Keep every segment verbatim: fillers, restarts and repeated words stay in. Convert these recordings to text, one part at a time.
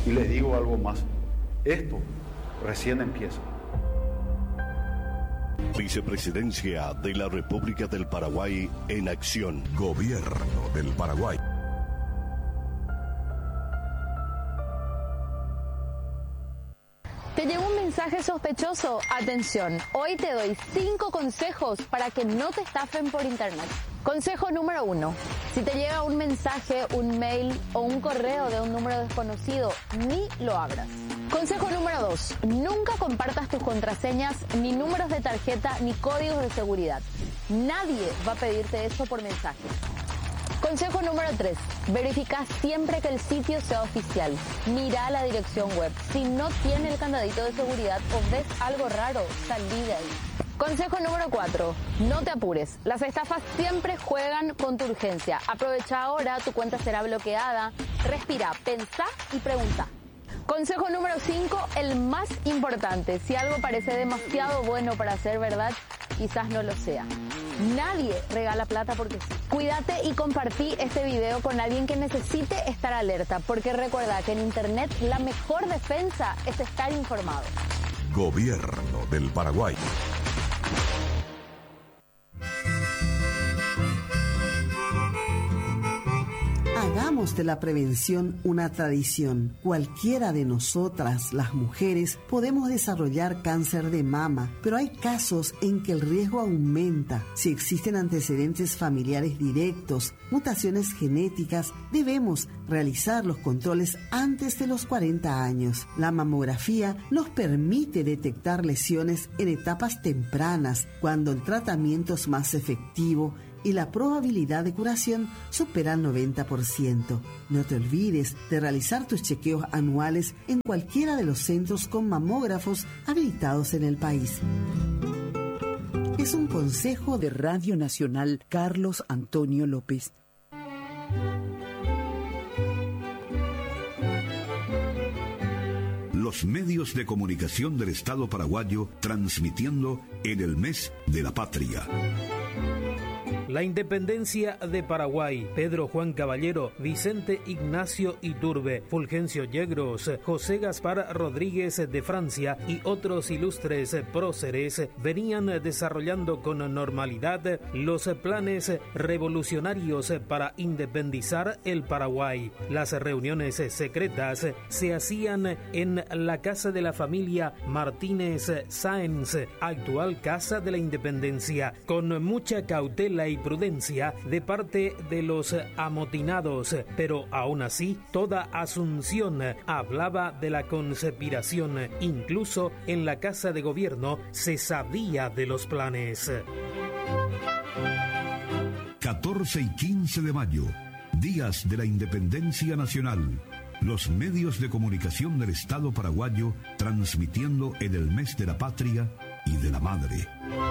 Y les digo algo más, esto recién empieza. Vicepresidencia de la República del Paraguay en acción. Gobierno del Paraguay. ¿Te llegó un mensaje sospechoso? Atención, hoy te doy cinco consejos para que no te estafen por internet. Consejo número uno. Si te llega un mensaje, un mail o un correo de un número desconocido, ni lo abras. Consejo número dos. Nunca compartas tus contraseñas, ni números de tarjeta, ni códigos de seguridad. Nadie va a pedirte eso por mensaje. Consejo número tres. Verifica siempre que el sitio sea oficial. Mira la dirección web. Si no tiene el candadito de seguridad o ves algo raro, salí de ahí. Consejo número cuatro. No te apures. Las estafas siempre juegan con tu urgencia. Aprovecha ahora, tu cuenta será bloqueada. Respira, pensá y pregunta. Consejo número cinco, el más importante. Si algo parece demasiado bueno para ser verdad, quizás no lo sea. Nadie regala plata porque sí. Cuídate y compartí este video con alguien que necesite estar alerta, porque recuerda que en internet la mejor defensa es estar informado. Gobierno del Paraguay. Hagamos de la prevención una tradición. Cualquiera de nosotras, las mujeres, podemos desarrollar cáncer de mama, pero hay casos en que el riesgo aumenta. Si existen antecedentes familiares directos, mutaciones genéticas, debemos realizar los controles antes de los cuarenta años. La mamografía nos permite detectar lesiones en etapas tempranas, cuando el tratamiento es más efectivo y la probabilidad de curación supera el noventa por ciento. No te olvides de realizar tus chequeos anuales en cualquiera de los centros con mamógrafos habilitados en el país. Es un consejo de Radio Nacional Carlos Antonio López. Los medios de comunicación del Estado paraguayo transmitiendo en el mes de la patria. La independencia de Paraguay. Pedro Juan Caballero, Vicente Ignacio Iturbe, Fulgencio Yegros, José Gaspar Rodríguez de Francia y otros ilustres próceres venían desarrollando con normalidad los planes revolucionarios para independizar el Paraguay. Las reuniones secretas se hacían en la casa de la familia Martínez Sáenz, actual Casa de la Independencia, con mucha cautela y prudencia de parte de los amotinados, pero aún así toda Asunción hablaba de la conspiración. Incluso en la Casa de Gobierno se sabía de los planes. catorce y quince de mayo, días de la Independencia Nacional. Los medios de comunicación del Estado paraguayo transmitiendo en el mes de la patria y de la madre.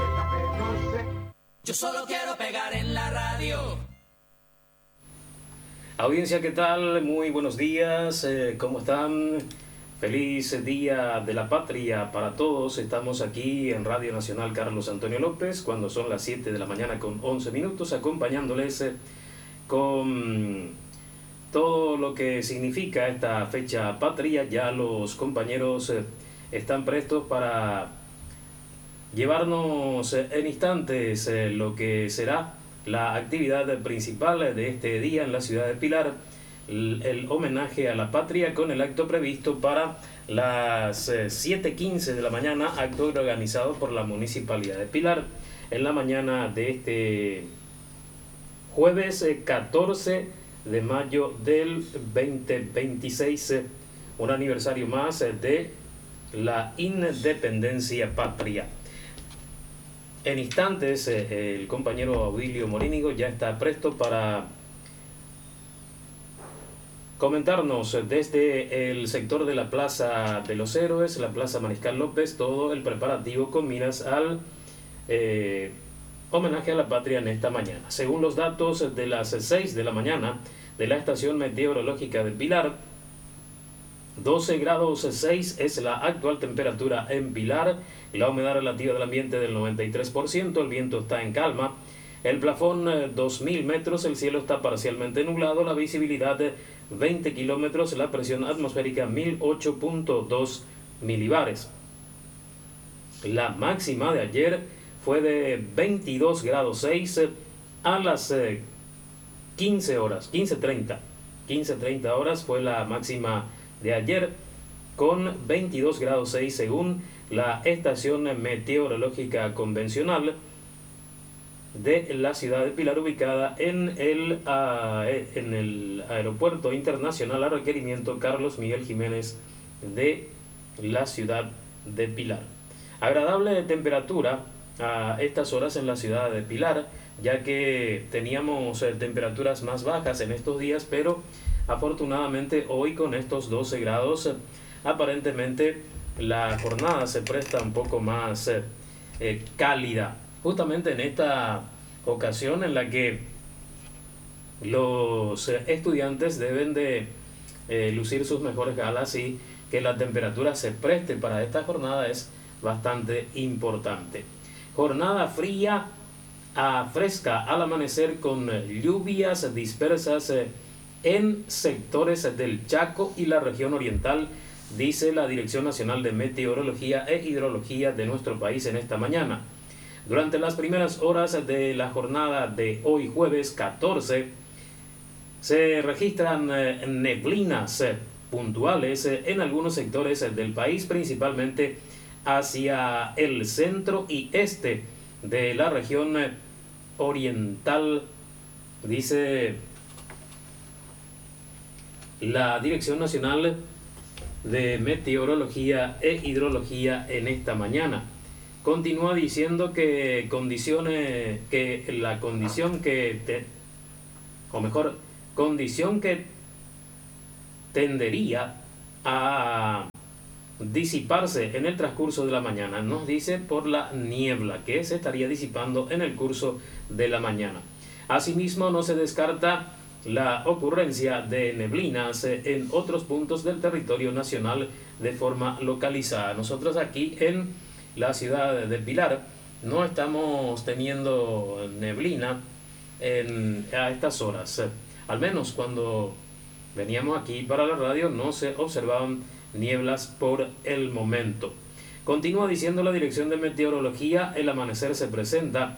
Yo solo quiero pegar en la radio. Audiencia, ¿qué tal? Muy buenos días, eh, ¿cómo están? Feliz Día de la Patria para todos. Estamos aquí en Radio Nacional Carlos Antonio López, cuando son las siete de la mañana con once minutos, acompañándoles eh, con todo lo que significa esta fecha patria. Ya los compañeros eh, están prestos para llevarnos en instantes eh, lo que será la actividad principal de este día en la ciudad de Pilar, el, el homenaje a la patria con el acto previsto para las eh, siete quince de la mañana, acto organizado por la Municipalidad de Pilar en la mañana de este jueves eh, catorce de mayo del veinte veintiséis, eh, un aniversario más eh, de la independencia patria. En instantes, eh, el compañero Audilio Morínigo ya está presto para comentarnos desde el sector de la Plaza de los Héroes, la Plaza Mariscal López, todo el preparativo con miras al eh, homenaje a la patria en esta mañana. Según los datos de las seis de la mañana de la estación meteorológica de Pilar, doce grados seis es la actual temperatura en Pilar, la humedad relativa del ambiente del noventa y tres por ciento, el viento está en calma, el plafón dos mil metros, el cielo está parcialmente nublado, la visibilidad veinte kilómetros, la presión atmosférica mil ocho punto dos milibares. La máxima de ayer fue de veintidós grados seis a las eh, quince horas, quince treinta. quince treinta horas fue la máxima de ayer, con veintidós grados seis según la estación meteorológica convencional de la ciudad de Pilar, ubicada en el, uh, en el aeropuerto internacional a requerimiento Carlos Miguel Jiménez de la ciudad de Pilar. Agradable temperatura a estas horas en la ciudad de Pilar, ya que teníamos eh, temperaturas más bajas en estos días, pero afortunadamente hoy con estos doce grados, eh, aparentemente la jornada se presta un poco más eh, eh, cálida, justamente en esta ocasión en la que los eh, estudiantes deben de eh, lucir sus mejores galas, y que la temperatura se preste para esta jornada es bastante importante. Jornada fría a fresca al amanecer, con lluvias dispersas eh, en sectores del Chaco y la región oriental, dice la Dirección Nacional de Meteorología e Hidrología de nuestro país en esta mañana. Durante las primeras horas de la jornada de hoy jueves catorce, se registran eh, neblinas eh, puntuales eh, en algunos sectores eh, del país, principalmente hacia el centro y este de la región eh, oriental, dice la Dirección Nacional de Meteorología e Hidrología en esta mañana. Continúa diciendo que condiciones que la condición que te, o mejor condición que tendería a disiparse en el transcurso de la mañana, nos dice por la niebla que se estaría disipando en el curso de la mañana. Asimismo, no se descarta la ocurrencia de neblinas en otros puntos del territorio nacional de forma localizada. Nosotros aquí en la ciudad de Pilar no estamos teniendo neblina en, a estas horas. Al menos cuando veníamos aquí para la radio no se observaban nieblas por el momento. Continúa diciendo la Dirección de Meteorología: el amanecer se presenta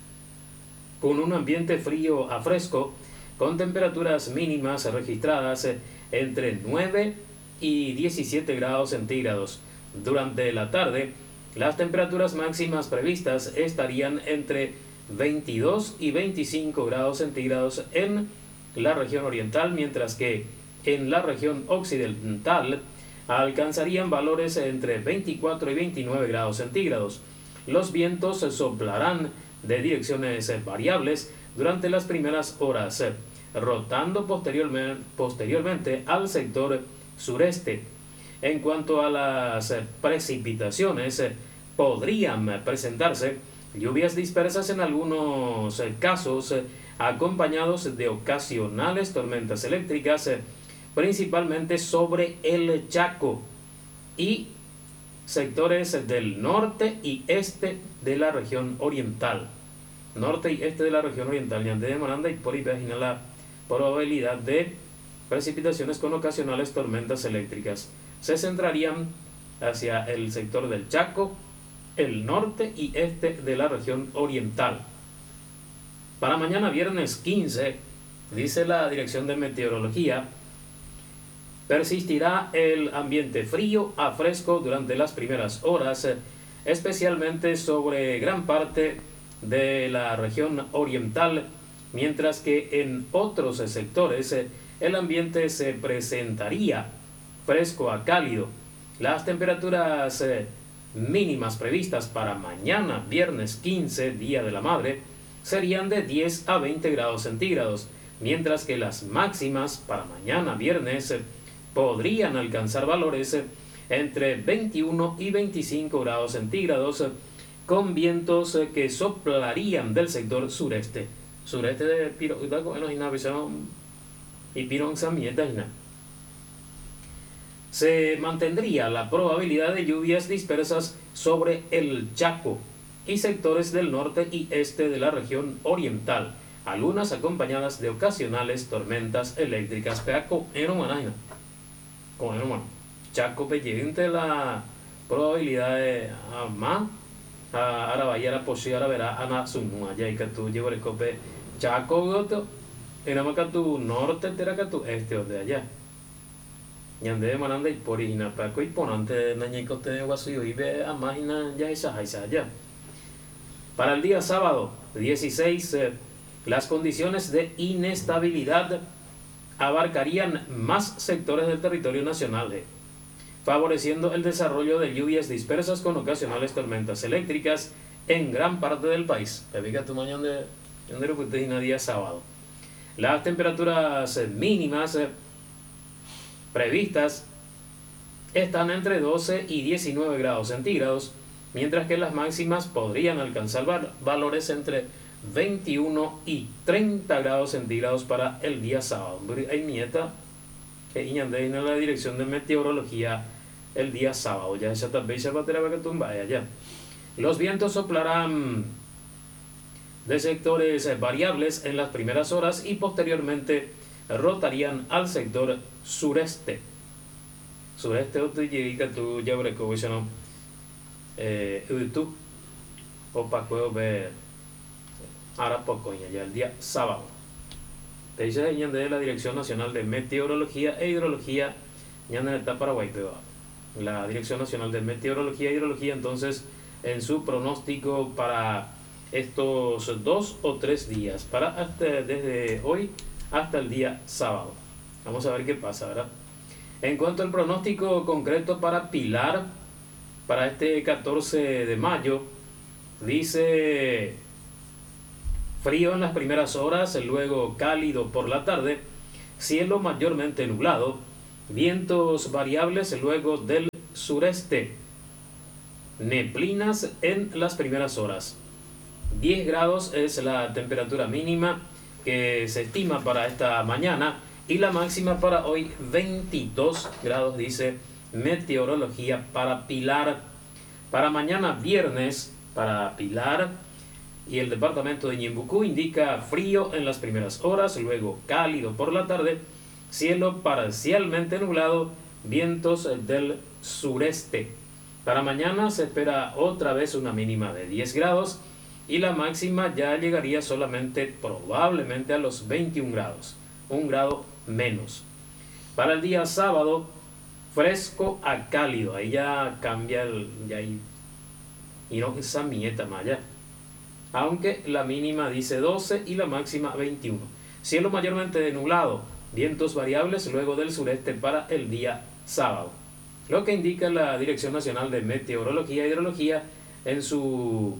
con un ambiente frío a fresco, con temperaturas mínimas registradas entre nueve y diecisiete grados centígrados. Durante la tarde, las temperaturas máximas previstas estarían entre veintidós y veinticinco grados centígrados en la región oriental, mientras que en la región occidental alcanzarían valores entre veinticuatro y veintinueve grados centígrados. Los vientos soplarán de direcciones variables durante las primeras horas, rotando posteriormente, posteriormente al sector sureste. En cuanto a las precipitaciones, podrían presentarse lluvias dispersas en algunos casos, acompañados de ocasionales tormentas eléctricas, principalmente sobre el Chaco y sectores del norte y este de la región oriental. Norte y este de la región oriental, y de Maranda y por imagina la probabilidad de precipitaciones con ocasionales tormentas eléctricas se centrarían hacia el sector del Chaco, el norte y este de la región oriental. Para mañana viernes quince, dice la Dirección de Meteorología, persistirá el ambiente frío a fresco durante las primeras horas, especialmente sobre gran parte de la región oriental, mientras que en otros sectores el ambiente se presentaría fresco a cálido. Las temperaturas mínimas previstas para mañana viernes quince, Día de la Madre, serían de diez a veinte grados centígrados, mientras que las máximas para mañana viernes podrían alcanzar valores entre veintiuno y veinticinco grados centígrados, con vientos que soplarían del sector sureste. Sureste de Piro y Pirón Samieta. Se mantendría la probabilidad de lluvias dispersas sobre el Chaco y sectores del norte y este de la región oriental, algunas acompañadas de ocasionales tormentas eléctricas. Pea con hermana, con hermano. Chaco pellinte la probabilidad de más a la bayera posible verá a na sumua ya que tú llevas el cope Chaco goto era más que tu norte era que tu este o de allá. Ñande mananda y por origina para que ponante nañico te guasuyo y ve a máquina ya esa esa allá. Para el día sábado dieciséis, eh, las condiciones de inestabilidad abarcarían más sectores del territorio nacional, eh, favoreciendo el desarrollo de lluvias dispersas con ocasionales tormentas eléctricas en gran parte del país. Te tu mañana de día sábado. Las temperaturas eh, mínimas eh, previstas están entre doce y diecinueve grados centígrados, mientras que las máximas podrían alcanzar val valores entre veintiuno y treinta grados centígrados para el día sábado. Hay nieta que iñande en la dirección de meteorología el día sábado. Ya esa también se va a tener que tumbar allá. Los vientos soplarán de sectores variables en las primeras horas y posteriormente rotarían al sector sureste. Sureste o te llega tu ya breco no eh YouTube o para puedo ver ahora poco ya el día sábado. Te dice de la Dirección Nacional de Meteorología e Hidrología ñanda está Paraguay pero la Dirección Nacional de Meteorología e Hidrología entonces en su pronóstico para estos dos o tres días para hasta desde hoy hasta el día sábado. Vamos a ver qué pasa, ¿verdad? En cuanto al pronóstico concreto para Pilar, para este catorce de mayo, dice frío en las primeras horas, luego cálido por la tarde, cielo mayormente nublado, vientos variables luego del sureste, neblinas en las primeras horas. diez grados es la temperatura mínima que se estima para esta mañana y la máxima para hoy veintidós grados, dice meteorología para Pilar. Para mañana viernes, para Pilar y el departamento de Ñembucú indica frío en las primeras horas, luego cálido por la tarde, cielo parcialmente nublado, vientos del sureste. Para mañana se espera otra vez una mínima de diez grados y la máxima ya llegaría solamente probablemente a los veintiún grados, un grado menos. Para el día sábado, fresco a cálido, ahí ya cambia el, ya hay, y no esa mieta maya, aunque la mínima dice doce y la máxima veintiuno. Cielo mayormente nublado, vientos variables luego del sureste para el día sábado, lo que indica la Dirección Nacional de Meteorología e Hidrología en su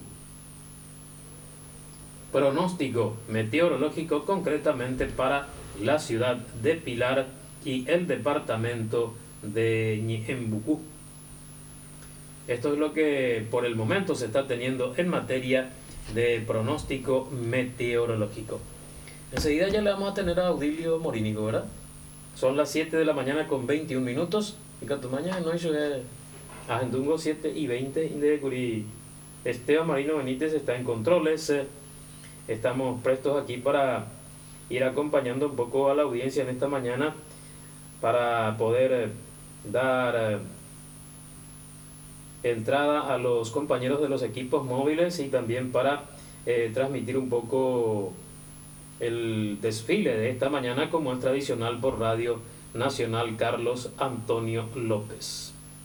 pronóstico meteorológico concretamente para la ciudad de Pilar y el departamento de Ñembucú. Esto es lo que por el momento se está teniendo en materia de pronóstico meteorológico. Enseguida ya le vamos a tener a Audilio Morínigo, ¿verdad? Son las siete de la mañana con veintiún minutos. Y que tu mañana no hizo Agendungo siete y veinte. Esteban Marino Benítez está en controles. Estamos prestos aquí para ir acompañando un poco a la audiencia en esta mañana para poder dar entrada a los compañeros de los equipos móviles y también para eh, transmitir un poco el desfile de esta mañana como es tradicional por Radio Nacional Carlos Antonio López.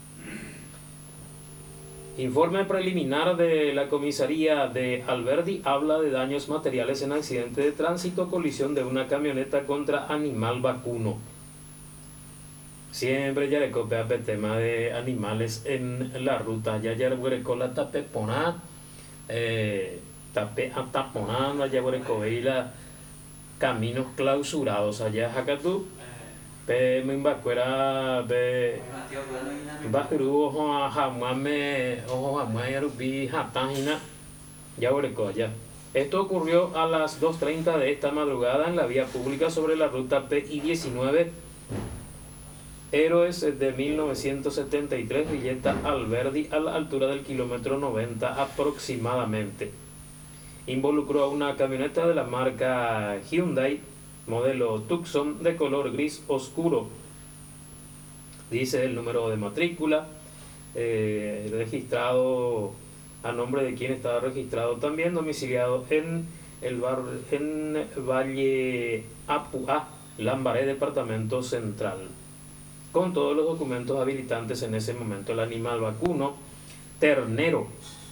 Informe preliminar de la comisaría de Alberdi habla de daños materiales en accidente de tránsito, colisión de una camioneta contra animal vacuno. Siempre ya le copia el tema de animales en la ruta. Ya ya le la tape poná, eh, tape ataponando, ya le la caminos clausurados allá Jacatú. Pe me embacuera pe bakuru ojo jamame ojo jamaya rupi hatahina ya oreco ya. Esto ocurrió a las dos treinta de esta madrugada en la vía pública sobre la ruta P I diecinueve Héroes de mil novecientos setenta y tres Villeta Alberdi a la altura del kilómetro noventa aproximadamente. involucró a una camioneta de la marca Hyundai, modelo Tucson, de color gris oscuro. Dice el número de matrícula, eh, registrado a nombre de quien estaba registrado también, domiciliado en el bar, en Valle Apuá, Lambaré, departamento central, con todos los documentos habilitantes en ese momento. El animal vacuno, ternero,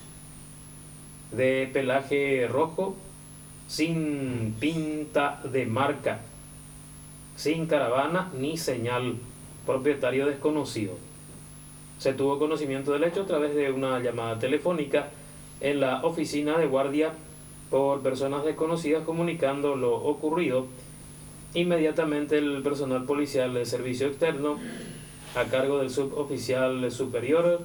de pelaje rojo, sin pinta de marca, sin caravana ni señal, propietario desconocido. Se tuvo conocimiento del hecho a través de una llamada telefónica en la oficina de guardia por personas desconocidas comunicando lo ocurrido. Inmediatamente el personal policial de servicio externo, a cargo del suboficial superior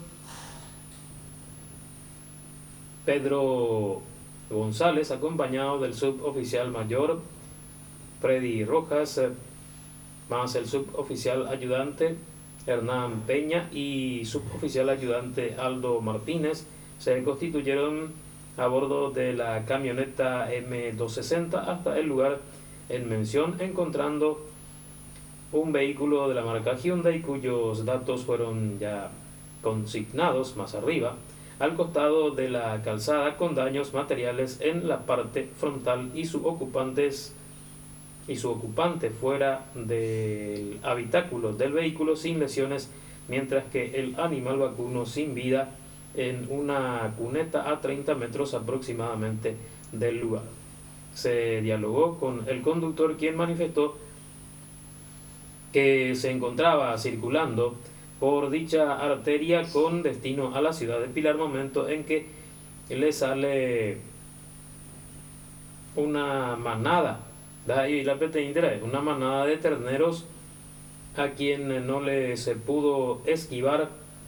Pedro González, acompañado del suboficial mayor Freddy Rojas, más el suboficial ayudante Hernán Peña y suboficial ayudante Aldo Martínez, se constituyeron a bordo de la camioneta M doscientos sesenta hasta el lugar en mención, encontrando un vehículo de la marca Hyundai cuyos datos fueron ya consignados más arriba, al costado de la calzada, con daños materiales en la parte frontal y su ocupantes y su ocupante fuera del habitáculo del vehículo sin lesiones, mientras que el animal vacuno sin vida en una cuneta a treinta metros aproximadamente del lugar. Se dialogó con el conductor, quien manifestó que se encontraba circulando por dicha arteria con destino a la ciudad de Pilar, momento en que le sale una manada, de ahí la interés, una manada de terneros a quien no le se pudo esquivar